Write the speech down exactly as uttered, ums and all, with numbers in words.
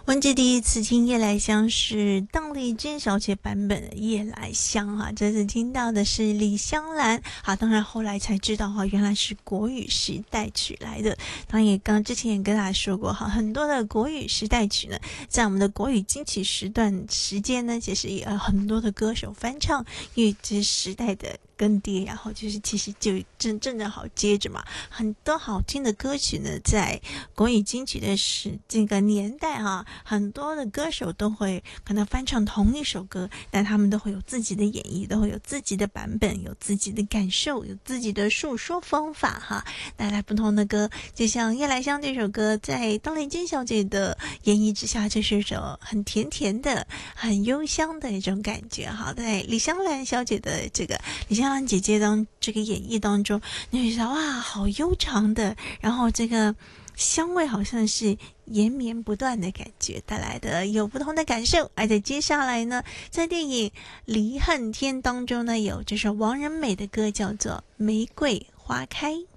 文杰第一次听夜来香是邓丽君小姐版本的夜来香哈、啊，这次听到的是李香兰。好，当然后来才知道哈、啊，原来是国语时代曲来的。当然也刚之前也跟大家说过哈，很多的国语时代曲呢，在我们的国语金曲时段时间呢，其实也有很多的歌手翻唱，因为这是时代的更迭，然后就是其实就真正的好接着嘛，很多好听的歌曲呢，在国语金曲的时这个年代啊，很多的歌手都会可能翻唱同一首歌，但他们都会有自己的演绎，都会有自己的版本，有自己的感受，有自己的述说方法哈，带来不同的歌。就像《夜来香》这首歌，在邓丽君小姐的演绎之下，这是一首很甜甜的、很幽香的一种感觉哈。在李香兰小姐的这个李香兰姐姐当这个演绎当中，你会觉得哇，好悠长的，然后这个香味好像是延绵不断的感觉带来的，有不同的感受。而在接下来呢，在电影《离恨天》当中呢，有这首王仁美的歌叫做《玫瑰花开》。